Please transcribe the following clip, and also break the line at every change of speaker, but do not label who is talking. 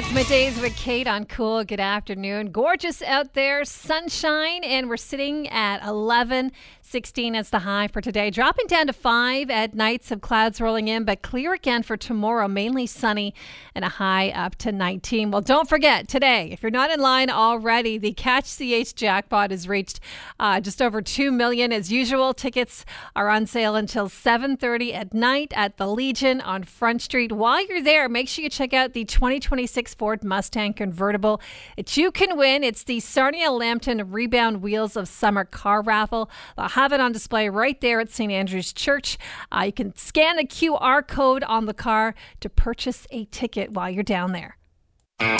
It's Middays with Kate on Cool. Good afternoon. Gorgeous out there, sunshine, and we're sitting at 11:16 as the high for today. Dropping down to 5 at night, some clouds rolling in, but clear again for tomorrow, mainly sunny and a high up to 19. Well, don't forget today, if you're not in line already, the Catch CH jackpot has reached just over 2 million. As usual, tickets are on sale until 7:30 at night at the Legion on Front Street. While you're there, make sure you check out the 2026 Ford Mustang convertible that you can win. It's the Sarnia Lambton Rebound Wheels of Summer car raffle. They'll have it on display right there at St. Andrew's Church. You can scan the QR code on the car to purchase a ticket while you're down there.